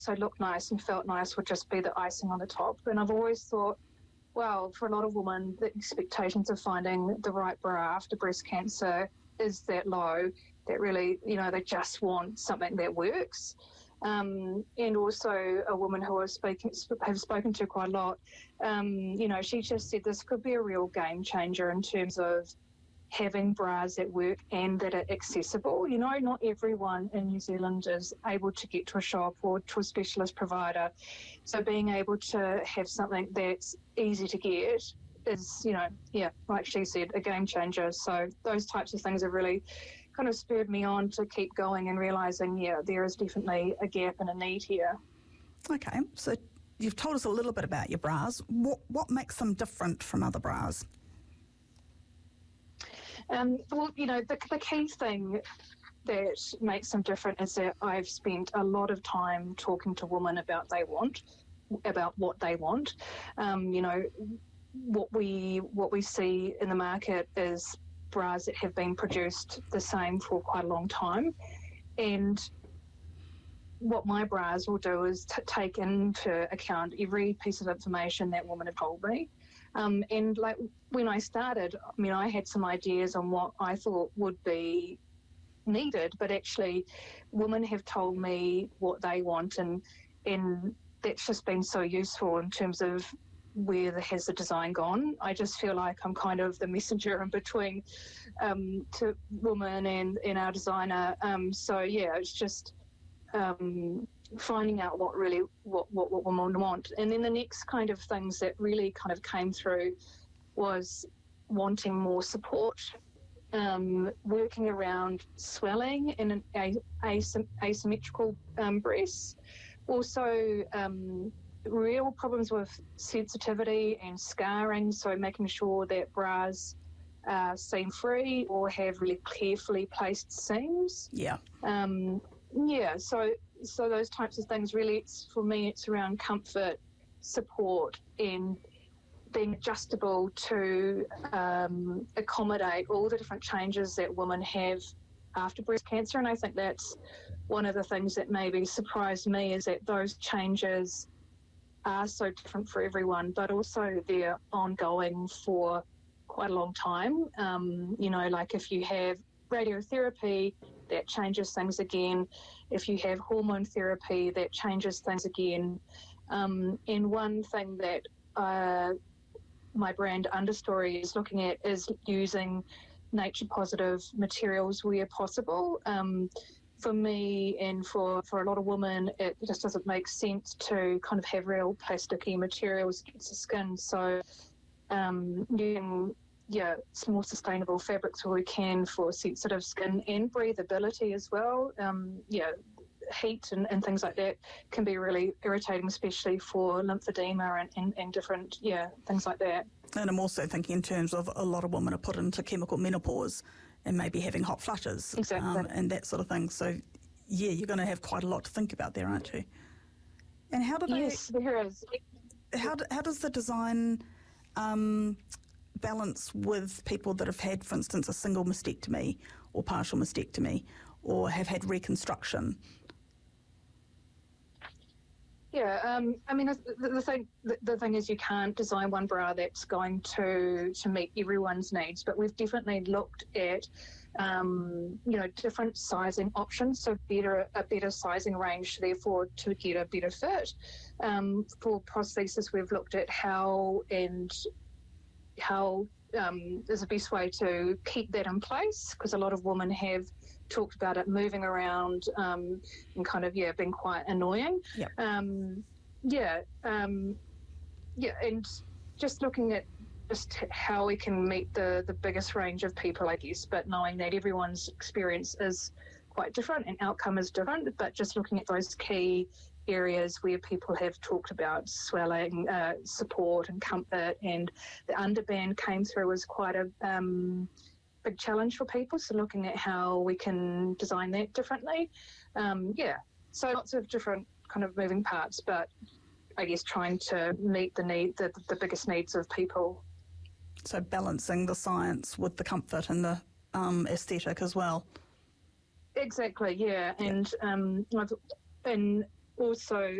also looked nice and felt nice would just be the icing on the top. And I've always thought, well, for a lot of women, the expectations of finding the right bra after breast cancer is that low, that really, they just want something that works. And also a woman who have spoken to quite a lot, she just said this could be a real game changer in terms of having bras that work and that are accessible. Not everyone in New Zealand is able to get to a shop or to a specialist provider. So being able to have something that's easy to get is, like she said, a game changer. So those types of things have really kind of spurred me on to keep going and realising, there is definitely a gap and a need here. Okay, so you've told us a little bit about your bras. What makes them different from other bras? The key thing that makes them different is that I've spent a lot of time talking to women about what they want. What we see in the market is bras that have been produced the same for quite a long time, and what my bras will do is take into account every piece of information that women have told me. And like when I started, I had some ideas on what I thought would be needed, but actually women have told me what they want, and that's just been so useful in terms of where has the design gone. I just feel like I'm kind of the messenger in between to women and our designer. It's just finding out what women want. And then the next kind of things that really kind of came through was wanting more support, working around swelling in an asymmetrical breasts. Also, real problems with sensitivity and scarring, so making sure that bras are seam-free or have really carefully placed seams. So those types of things, really, for me, it's around comfort, support, and being adjustable to accommodate all the different changes that women have after breast cancer. And I think that's one of the things that maybe surprised me, is that those changes are so different for everyone, but also they're ongoing for quite a long time. Like if you have radiotherapy, that changes things again. If you have hormone therapy, that changes things again. And one thing that my brand Understory is looking at is using nature-positive materials where possible. For me and for a lot of women, it just doesn't make sense to kind of have real plasticky materials against the skin. So using more sustainable fabrics where we can for sensitive skin and breathability as well. Heat and things like that can be really irritating, especially for lymphedema and different things like that. And I'm also thinking in terms of a lot of women are put into chemical menopause and maybe having hot flushes. Exactly. And that sort of thing. So, you're going to have quite a lot to think about there, aren't you? And how do they... Yes, there is. How does the design balance with people that have had, for instance, a single mastectomy or partial mastectomy or have had reconstruction? The thing is, you can't design one bra that's going to meet everyone's needs, but we've definitely looked at different sizing options, so a better sizing range, therefore to get a better fit. For prosthesis, we've looked at how is the best way to keep that in place, because a lot of women have talked about it moving around and kind of being quite annoying. Yep. And just looking at just how we can meet the biggest range of people, I guess, but knowing that everyone's experience is quite different and outcome is different, but just looking at those key areas where people have talked about swelling, support and comfort, and the underband came through as quite a big challenge for people, so looking at how we can design that differently. So lots of different kind of moving parts, but I guess trying to meet the biggest needs of people. So balancing the science with the comfort and the aesthetic as well. Exactly, yeah. And also